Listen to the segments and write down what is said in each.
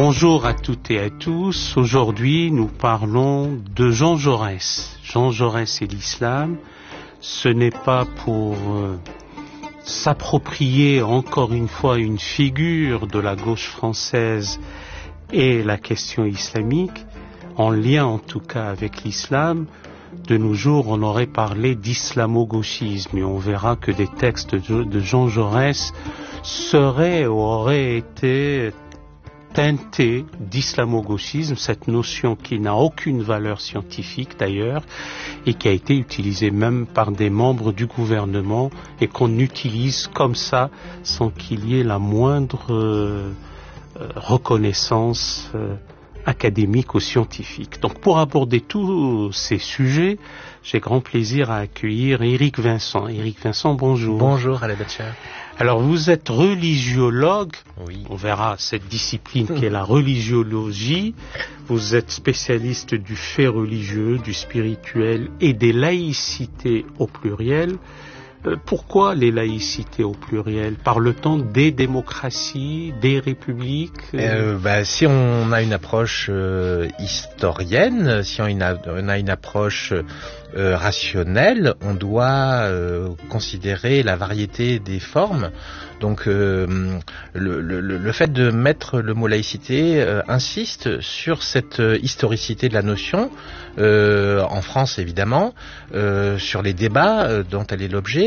Bonjour à toutes et à tous. Aujourd'hui, nous parlons de Jean Jaurès. Jean Jaurès et l'islam, ce n'est pas pour s'approprier encore une fois une figure de la gauche française et la question islamique, en lien en tout cas avec l'islam. De nos jours, on aurait parlé d'islamo-gauchisme et on verra que des textes de Jean Jaurès auraient été teintés d'islamo-gauchisme, cette notion qui n'a aucune valeur scientifique d'ailleurs et qui a été utilisée même par des membres du gouvernement et qu'on utilise comme ça sans qu'il y ait la moindre reconnaissance académique ou scientifique. Donc pour aborder tous ces sujets, j'ai grand plaisir à accueillir Éric Vincent. Éric Vincent, bonjour. Bonjour Alain Batcher. Alors vous êtes religiologue, oui. On verra cette discipline qu'est la religiologie. Vous êtes spécialiste du fait religieux, du spirituel et des laïcités au pluriel. Pourquoi les laïcités au pluriel? Parle-t-on des démocraties, des républiques? Si on a une approche historienne, si on a une approche rationnelle, on doit considérer la variété des formes. Donc le fait de mettre le mot laïcité insiste sur cette historicité de la notion, en France évidemment, sur les débats dont elle est l'objet,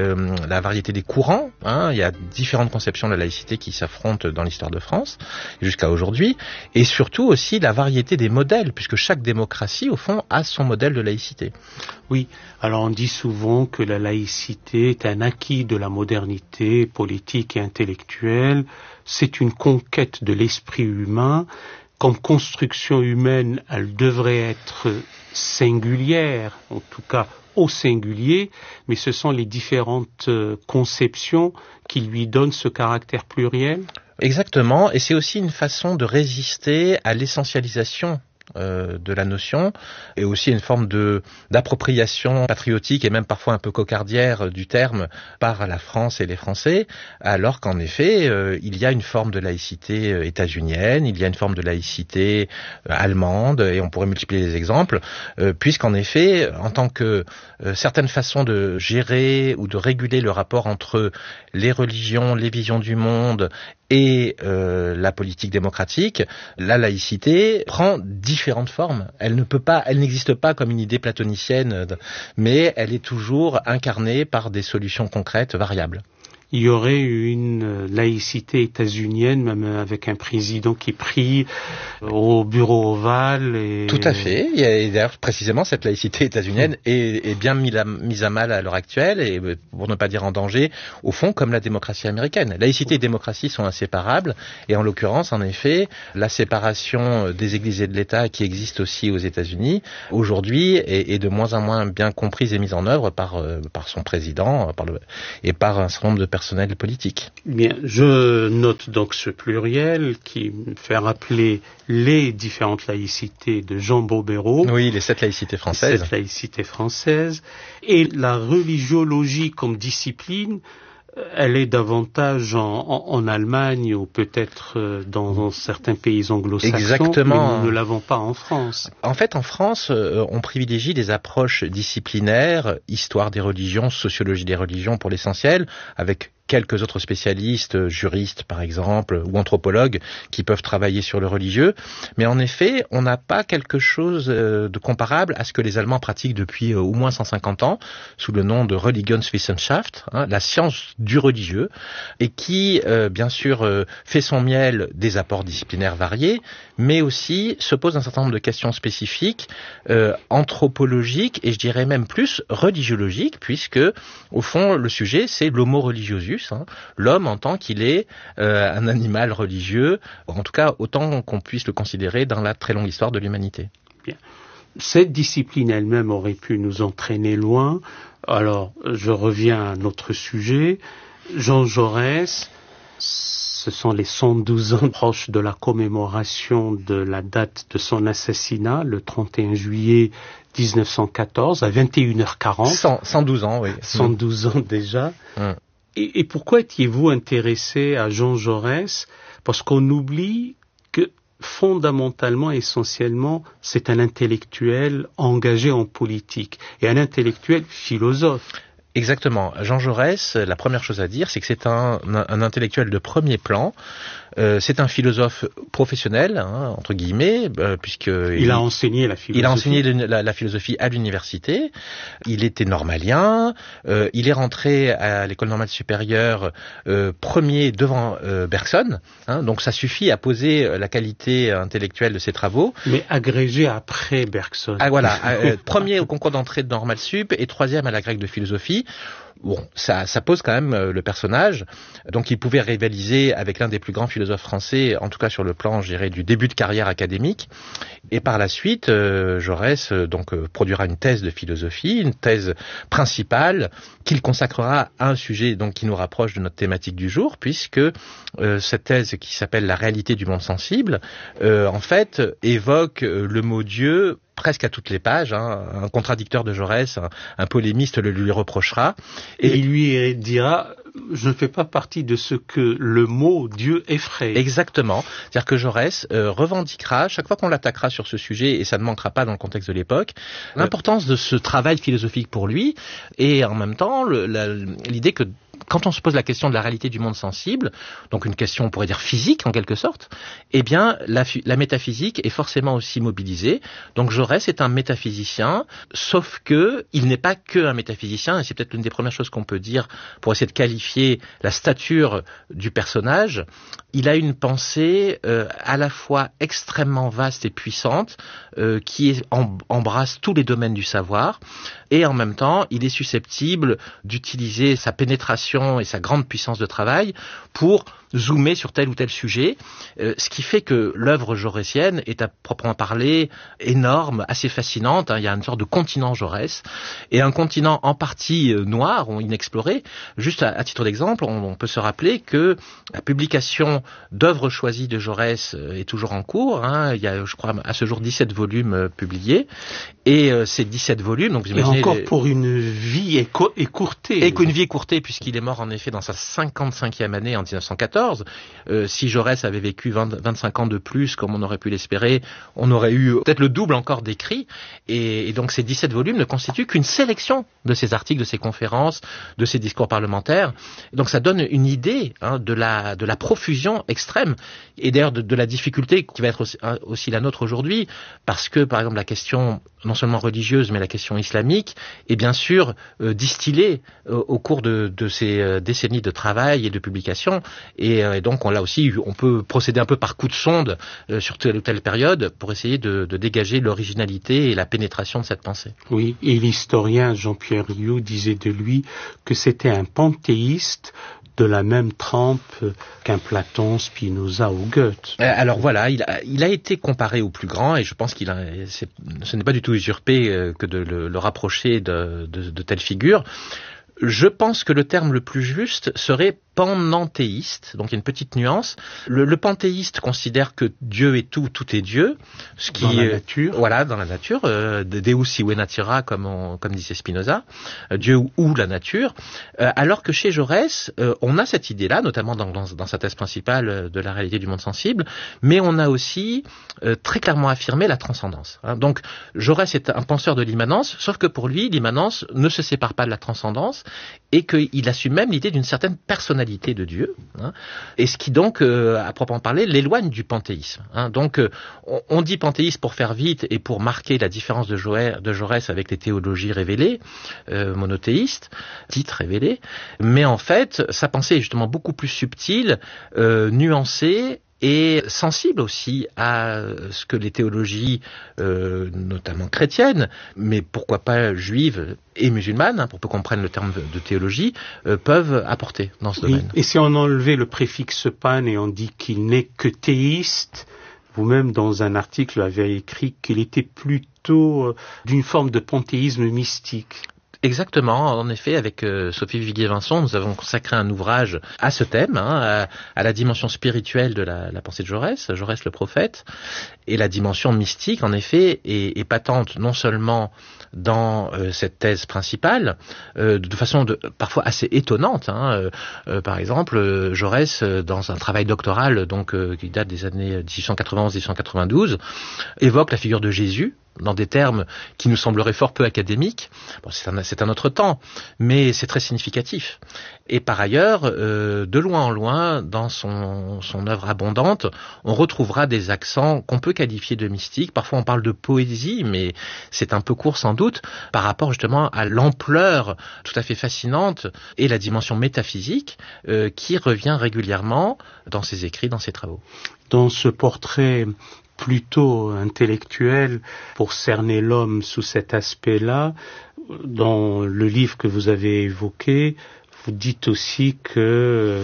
la variété des courants, il y a différentes conceptions de la laïcité qui s'affrontent dans l'histoire de France jusqu'à aujourd'hui, et surtout aussi la variété des modèles, puisque chaque démocratie au fond a son modèle de laïcité. Oui, alors on dit souvent que la laïcité est un acquis de la modernité politique et intellectuelle, c'est une conquête de l'esprit humain. Comme construction humaine, elle devrait être singulière, en tout cas au singulier, mais ce sont les différentes conceptions qui lui donnent ce caractère pluriel. Exactement, et c'est aussi une façon de résister à l'essentialisation de la notion, et aussi une forme d'appropriation patriotique et même parfois un peu cocardière du terme par la France et les Français, alors qu'en effet il y a une forme de laïcité états-unienne, il y a une forme de laïcité allemande, et on pourrait multiplier les exemples, puisqu'en effet en tant que certaines façons de gérer ou de réguler le rapport entre les religions, les visions du monde et la politique démocratique, la laïcité prend différentes formes. Elle n'existe pas comme une idée platonicienne, mais elle est toujours incarnée par des solutions concrètes variables. Il y aurait une laïcité états-unienne, même avec un président qui prie au bureau ovale. Tout à fait. Et d'ailleurs, précisément, cette laïcité états-unienne est bien mise à mal à l'heure actuelle, et pour ne pas dire en danger, au fond, comme la démocratie américaine. Laïcité et démocratie sont inséparables, et en l'occurrence, en effet, la séparation des églises et de l'État qui existe aussi aux États-Unis, aujourd'hui, est de moins en moins bien comprise et mise en œuvre par son président et par un certain nombre de personnel politique. Bien, je note donc ce pluriel qui me fait rappeler les différentes laïcités de Jean Bobéro. Oui, les 7 laïcités françaises. 7 laïcités françaises. Et la religiologie comme discipline, elle est davantage en Allemagne ou peut-être dans certains pays anglo-saxons. Exactement. Mais nous ne l'avons pas en France. En fait, en France, on privilégie des approches disciplinaires, histoire des religions, sociologie des religions pour l'essentiel, avec quelques autres spécialistes, juristes par exemple, ou anthropologues, qui peuvent travailler sur le religieux. Mais en effet, on n'a pas quelque chose de comparable à ce que les Allemands pratiquent depuis au moins 150 ans, sous le nom de Religionswissenschaft, la science du religieux, et qui, bien sûr, fait son miel des apports disciplinaires variés, mais aussi se pose un certain nombre de questions spécifiques, anthropologiques, et je dirais même plus religiologiques, puisque, au fond, le sujet, c'est l'homo religiosus, l'homme en tant qu'il est un animal religieux, en tout cas autant qu'on puisse le considérer dans la très longue histoire de l'humanité. Bien. Cette discipline elle-même aurait pu nous entraîner loin. Alors, je reviens à notre sujet. Jean Jaurès, ce sont les 112 ans proches de la commémoration de la date de son assassinat, le 31 juillet 1914, à 21h40. 112 ans, oui. 112 ans déjà. Et pourquoi étiez-vous intéressé à Jean Jaurès? Parce qu'on oublie que fondamentalement, essentiellement, c'est un intellectuel engagé en politique et un intellectuel philosophe. Exactement. Jean Jaurès, la première chose à dire, c'est que c'est un intellectuel de premier plan. C'est un philosophe professionnel, hein, entre guillemets, il a enseigné la philosophie. Il a enseigné la philosophie à l'université. Il était normalien. Il est rentré à l'école normale supérieure premier devant Bergson. Hein, donc ça suffit à poser la qualité intellectuelle de ses travaux. Mais agrégé après Bergson. Ah voilà, premier au concours d'entrée de normale sup et troisième à la grecque de philosophie. Bon, ça pose quand même le personnage. Donc il pouvait rivaliser avec l'un des plus grands philosophes français, en tout cas sur le plan, je dirais, du début de carrière académique. Et par la suite, Jaurès produira une thèse de philosophie, une thèse principale qu'il consacrera à un sujet donc qui nous rapproche de notre thématique du jour, puisque cette thèse qui s'appelle La réalité du monde sensible, en fait, évoque le mot Dieu presque à toutes les pages. Hein. Un contradicteur de Jaurès, un polémiste le lui reprochera. Et il lui dira, je ne fais pas partie de ce que le mot Dieu effraie. Exactement. C'est-à-dire que Jaurès revendiquera, chaque fois qu'on l'attaquera sur ce sujet, et ça ne manquera pas dans le contexte de l'époque, l'importance de ce travail philosophique pour lui, et en même temps l'idée que quand on se pose la question de la réalité du monde sensible, donc une question on pourrait dire physique en quelque sorte, eh bien la métaphysique est forcément aussi mobilisée. Donc Jaurès est un métaphysicien, sauf que il n'est pas que un métaphysicien, et c'est peut-être l'une des premières choses qu'on peut dire pour essayer de qualifier la stature du personnage. Il a une pensée à la fois extrêmement vaste et puissante, qui embrasse tous les domaines du savoir, et en même temps il est susceptible d'utiliser sa pénétration et sa grande puissance de travail pour zoomer sur tel ou tel sujet, ce qui fait que l'œuvre jaurétienne est à proprement parler énorme, assez fascinante. Il y a une sorte de continent Jaurès, et un continent en partie noir, ou inexploré. Juste à titre d'exemple, on peut se rappeler que la publication d'œuvres choisies de Jaurès est toujours en cours. Hein. Il y a, je crois, à ce jour 17 volumes publiés, et ces 17 volumes, donc vous imaginez... Et encore pour une vie écourtée. Et qu'une vie écourtée, puisqu'il est mort en effet dans sa 55e année en 1914. Si Jaurès avait vécu 25 ans de plus, comme on aurait pu l'espérer, on aurait eu peut-être le double encore d'écrits. Et donc ces 17 volumes ne constituent qu'une sélection de ses articles, de ses conférences, de ses discours parlementaires. Donc ça donne une idée de la profusion extrême, et d'ailleurs de la difficulté qui va être aussi la nôtre aujourd'hui, parce que par exemple la question non seulement religieuse, mais la question islamique est bien sûr distillée au cours de ces décennies de travail et de publication. Et donc on peut procéder un peu par coup de sonde sur telle ou telle période pour essayer de dégager l'originalité et la pénétration de cette pensée. Oui, et l'historien Jean-Pierre Rioux disait de lui que c'était un panthéiste de la même trempe qu'un Platon, Spinoza ou Goethe. Alors voilà, il a été comparé au plus grand, et je pense ce n'est pas du tout usurpé que de le rapprocher de telles figures. Je pense que le terme le plus juste serait panenthéiste, donc il y a une petite nuance. Le panthéiste considère que Dieu est tout, tout est Dieu, ce qui dans la nature. Voilà, dans la nature, Deus sive natura, comme disait Spinoza, Dieu ou la nature. Alors que chez Jaurès, on a cette idée-là, notamment dans sa thèse principale de la réalité du monde sensible, mais on a aussi très clairement affirmé la transcendance. Hein. Donc Jaurès est un penseur de l'immanence, sauf que pour lui, l'immanence ne se sépare pas de la transcendance, et qu'il assume même l'idée d'une certaine personnalité de Dieu, hein, et ce qui donc, à proprement parler, l'éloigne du panthéisme. Hein. Donc, on dit panthéisme pour faire vite et pour marquer la différence de Jaurès avec les théologies révélées, monothéistes, dites révélées, mais en fait, sa pensée est justement beaucoup plus subtile, nuancée, et sensible aussi à ce que les théologies, notamment chrétiennes, mais pourquoi pas juives et musulmanes, pour peu qu'on prenne le terme de théologie, peuvent apporter dans ce domaine. Et si on enlevait le préfixe pan et on dit qu'il n'est que théiste, vous-même dans un article avez écrit qu'il était plutôt d'une forme de panthéisme mystique. Exactement. En effet, avec Sophie Viguier-Vincent, nous avons consacré un ouvrage à ce thème, à la dimension spirituelle de la pensée de Jaurès le prophète, et la dimension mystique, en effet, est patente non seulement dans cette thèse principale, de façon parfois assez étonnante. Par exemple, Jaurès, dans un travail doctoral donc qui date des années 1891-1892, évoque la figure de Jésus dans des termes qui nous sembleraient fort peu académiques. Bon, c'est un autre temps, mais c'est très significatif. Et par ailleurs, de loin en loin, dans son œuvre abondante, on retrouvera des accents qu'on peut qualifier de mystiques. Parfois on parle de poésie, mais c'est un peu court sans doute, par rapport justement à l'ampleur tout à fait fascinante et la dimension métaphysique qui revient régulièrement dans ses écrits, dans ses travaux. Dans ce portrait plutôt intellectuel pour cerner l'homme sous cet aspect-là, dans le livre que vous avez évoqué, vous dites aussi que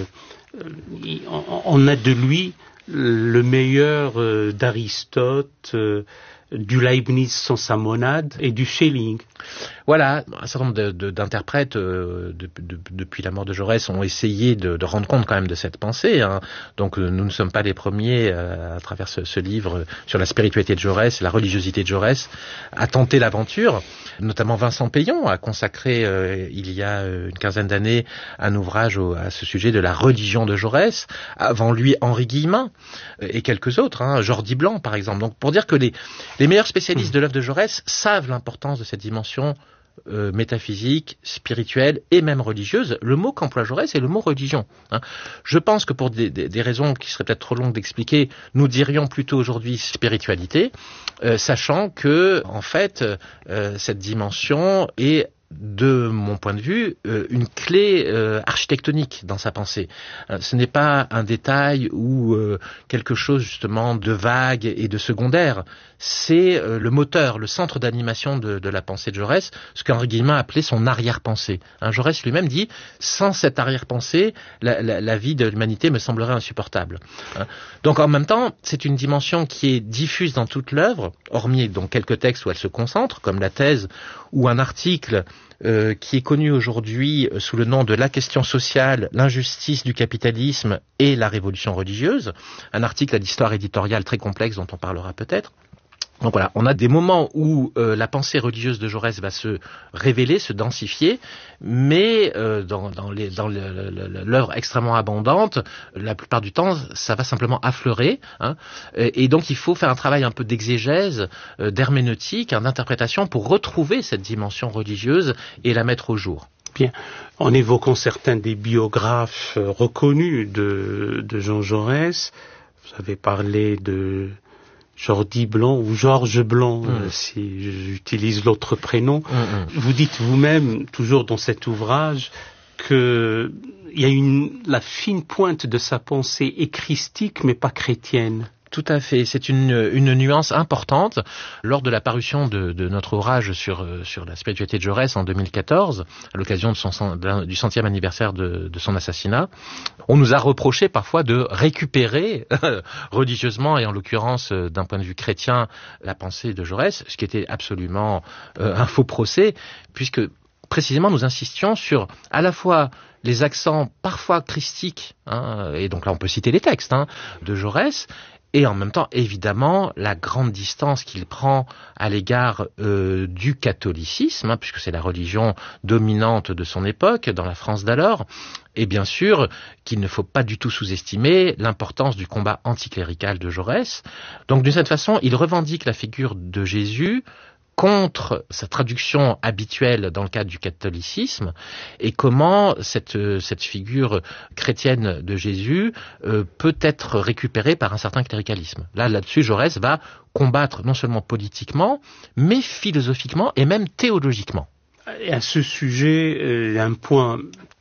on a de lui le meilleur d'Aristote, du Leibniz sans sa monade et du Schelling. Voilà, un certain nombre d'interprètes depuis la mort de Jaurès ont essayé de rendre compte quand même de cette pensée. Donc nous ne sommes pas les premiers à travers ce livre sur la spiritualité de Jaurès, la religiosité de Jaurès, à tenter l'aventure. Notamment Vincent Payon a consacré il y a une quinzaine d'années un ouvrage à ce sujet de la religion de Jaurès. Avant lui, Henri Guillemin et quelques autres, Jordi Blanc par exemple. Donc pour dire que les meilleurs spécialistes de l'œuvre de Jaurès savent l'importance de cette dimension métaphysique, spirituelle et même religieuse. Le mot qu'emploie Jaurès est le mot religion. Je pense que pour des raisons qui seraient peut-être trop longues d'expliquer, nous dirions plutôt aujourd'hui spiritualité, sachant que en fait cette dimension est, de mon point de vue, une clé architectonique dans sa pensée. Ce n'est pas un détail ou quelque chose justement de vague et de secondaire. C'est le moteur, le centre d'animation de la pensée de Jaurès, ce qu'Henri Guillemin appelait son arrière-pensée. Jaurès lui-même dit, sans cette arrière-pensée, la vie de l'humanité me semblerait insupportable. Donc en même temps, c'est une dimension qui est diffuse dans toute l'œuvre, hormis donc quelques textes où elle se concentre, comme la thèse ou un article qui est connu aujourd'hui sous le nom de La question sociale, l'injustice du capitalisme et la révolution religieuse, un article d'histoire éditoriale très complexe dont on parlera peut-être. Donc voilà, on a des moments où la pensée religieuse de Jaurès va se révéler, se densifier, mais dans l'œuvre extrêmement abondante, la plupart du temps, ça va simplement affleurer. Et donc il faut faire un travail un peu d'exégèse, d'herméneutique, d'interprétation pour retrouver cette dimension religieuse et la mettre au jour. Bien, en évoquant certains des biographes reconnus de Jean Jaurès, vous avez parlé de Jordi Blanc ou Georges Blanc, si j'utilise l'autre prénom. Vous dites vous-même, toujours dans cet ouvrage, que il y a la fine pointe de sa pensée est christique mais pas chrétienne. Tout à fait, c'est une nuance importante. Lors de la parution de notre ouvrage sur la spiritualité de Jaurès en 2014, à l'occasion du 100e anniversaire de son assassinat, on nous a reproché parfois de récupérer religieusement et en l'occurrence d'un point de vue chrétien la pensée de Jaurès, ce qui était absolument un faux procès, puisque précisément nous insistions sur à la fois les accents parfois christiques, et donc là on peut citer les textes de Jaurès, et en même temps, évidemment, la grande distance qu'il prend à l'égard du catholicisme, puisque c'est la religion dominante de son époque, dans la France d'alors, et bien sûr qu'il ne faut pas du tout sous-estimer l'importance du combat anticlérical de Jaurès. Donc d'une certaine façon, il revendique la figure de Jésus contre sa traduction habituelle dans le cadre du catholicisme, et comment cette figure chrétienne de Jésus peut être récupérée par un certain cléricalisme. Là-dessus, Jaurès va combattre non seulement politiquement, mais philosophiquement et même théologiquement. Et à ce sujet, un point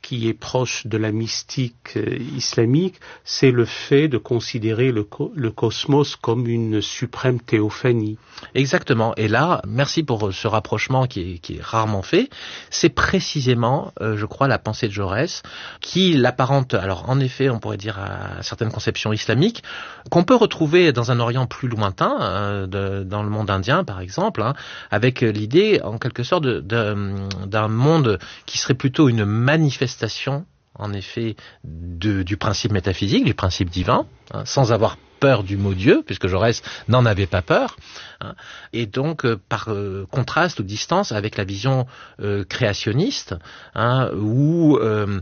qui est proche de la mystique islamique, c'est le fait de considérer le cosmos comme une suprême théophanie. Exactement. Et là, merci pour ce rapprochement qui est rarement fait. C'est précisément, je crois, la pensée de Jaurès qui l'apparente, alors en effet, on pourrait dire à certaines conceptions islamiques, qu'on peut retrouver dans un Orient plus lointain, dans le monde indien par exemple, avec l'idée en quelque sorte d'un monde qui serait plutôt une manifestation, en effet, du principe métaphysique, du principe divin, sans avoir peur du mot Dieu, puisque Jaurès n'en avait pas peur, et donc par contraste ou distance avec la vision créationniste, où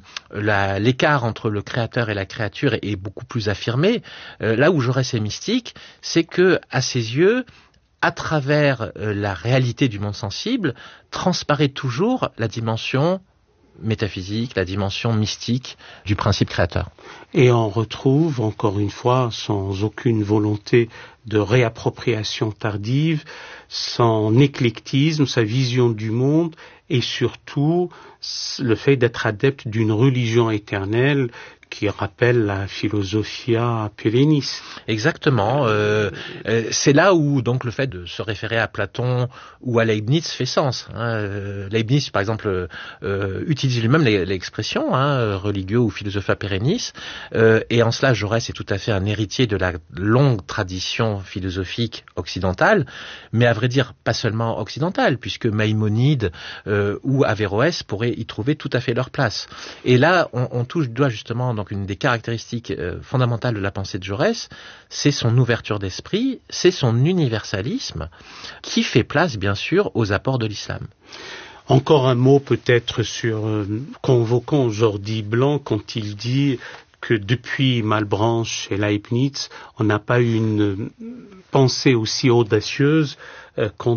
l'écart entre le créateur et la créature est beaucoup plus affirmé. Là où Jaurès est mystique, c'est que à ses yeux, à travers la réalité du monde sensible, transparaît toujours la dimension métaphysique, la dimension mystique du principe créateur. Et on retrouve, encore une fois, sans aucune volonté de réappropriation tardive, son éclectisme, sa vision du monde et surtout le fait d'être adepte d'une religion éternelle qui rappelle la philosophia pérennis. Exactement. C'est là où donc le fait de se référer à Platon ou à Leibniz fait sens. Leibniz, par exemple, utilise lui-même l'expression religieux ou philosophia pérennis, et en cela Jaurès est tout à fait un héritier de la longue tradition philosophique occidentale, mais à vrai dire pas seulement occidentale, puisque Maïmonide ou Averroès pourraient y trouver tout à fait leur place. Et là, on touche du doigt justement donc une des caractéristiques fondamentales de la pensée de Jaurès, c'est son ouverture d'esprit, c'est son universalisme, qui fait place bien sûr aux apports de l'islam. Encore un mot peut-être sur convoquant Jordi Blanc quand il dit que depuis Malebranche et Leibniz, on n'a pas eu une pensée aussi audacieuse quant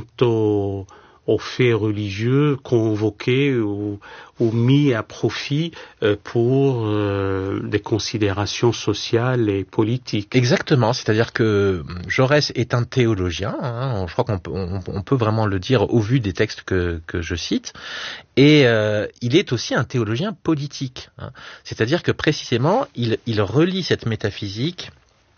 aux faits religieux convoqués ou mis à profit pour des considérations sociales et politiques. Exactement, c'est-à-dire que Jaurès est un théologien, je crois qu'on peut vraiment le dire au vu des textes que je cite, et il est aussi un théologien politique, c'est-à-dire que précisément il relie cette métaphysique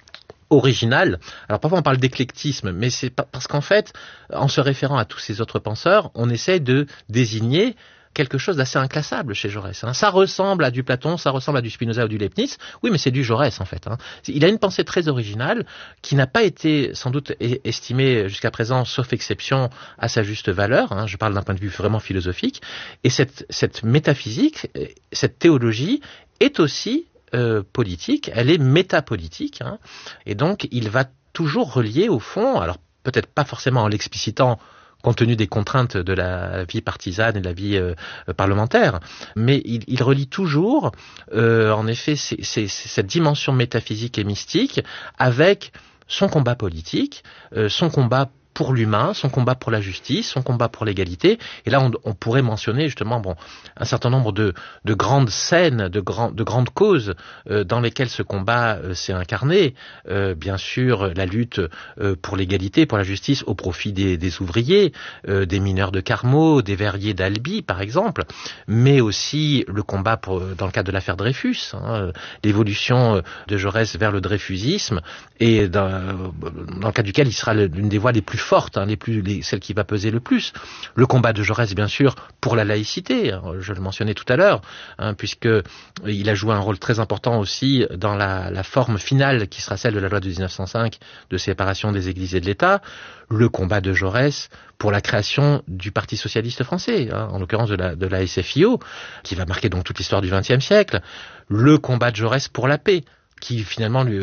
original. Alors parfois on parle d'éclectisme, mais c'est parce qu'en fait, en se référant à tous ces autres penseurs, on essaie de désigner quelque chose d'assez inclassable chez Jaurès. Ça ressemble à du Platon, ça ressemble à du Spinoza ou du Leibniz, oui, mais c'est du Jaurès en fait. Il a une pensée très originale qui n'a pas été sans doute estimée jusqu'à présent, sauf exception, à sa juste valeur. Je parle d'un point de vue vraiment philosophique. Et cette métaphysique, cette théologie est aussi politique, elle est métapolitique, et donc il va toujours relier au fond, alors peut-être pas forcément en l'explicitant compte tenu des contraintes de la vie partisane et de la vie parlementaire, mais il relie toujours en effet cette dimension métaphysique et mystique avec son combat politique, son combat pour l'humain, son combat pour la justice, son combat pour l'égalité. Et là, on pourrait mentionner justement un certain nombre de grandes scènes, de grandes causes dans lesquelles ce combat s'est incarné. Bien sûr, la lutte pour l'égalité, pour la justice au profit des ouvriers, des mineurs de Carmaux, des verriers d'Albi, par exemple, mais aussi le combat dans le cadre de l'affaire Dreyfus, l'évolution de Jaurès vers le dreyfusisme, et dans le cadre duquel il sera l'une des voix les plus forte, celle qui va peser le plus. Le combat de Jaurès, bien sûr, pour la laïcité, je le mentionnais tout à l'heure, puisque il a joué un rôle très important aussi dans la forme finale qui sera celle de la loi de 1905 de séparation des églises et de l'État. Le combat de Jaurès pour la création du Parti socialiste français, en l'occurrence de la SFIO, qui va marquer donc toute l'histoire du XXe siècle. Le combat de Jaurès pour la paix, qui finalement lui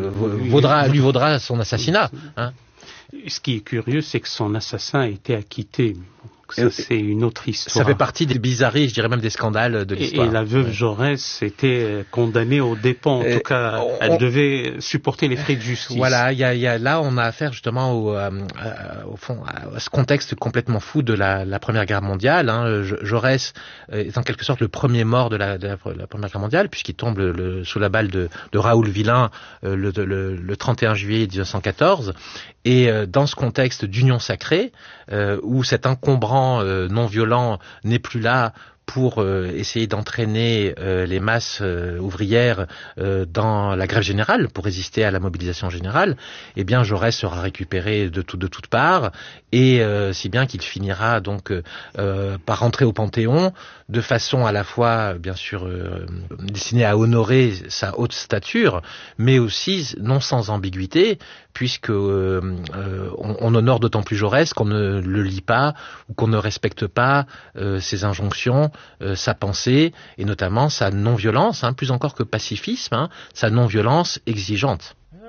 vaudra son assassinat. Ce qui est curieux, c'est que son assassin a été acquitté. Ça, c'est une autre histoire. Ça fait partie des bizarreries, je dirais même des scandales de l'histoire. Et la veuve Jaurès était condamnée aux dépens. En tout cas, elle devait supporter les frais de justice. Voilà, là, on a affaire justement au fond à ce contexte complètement fou de la Première Guerre mondiale. Jaurès est en quelque sorte le premier mort de la Première Guerre mondiale, puisqu'il tombe sous la balle de Raoul Villain le 31 juillet 1914. Et dans ce contexte d'union sacrée, où cet encombrant non violent n'est plus là pour essayer d'entraîner les masses ouvrières dans la grève générale, pour résister à la mobilisation générale, eh bien Jaurès sera récupéré de toutes parts, et si bien qu'il finira donc par rentrer au Panthéon de façon à la fois, bien sûr, destinée à honorer sa haute stature, mais aussi non sans ambiguïté, puisque on honore d'autant plus Jaurès qu'on ne le lit pas ou qu'on ne respecte pas ses injonctions, sa pensée et notamment sa non-violence, plus encore que pacifisme, sa non-violence exigeante.